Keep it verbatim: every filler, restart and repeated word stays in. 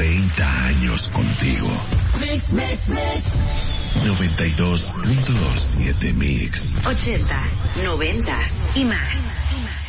treinta años contigo. Mix, mix, mix. noventa y dos punto siete Mix. Ochentas, noventas y más.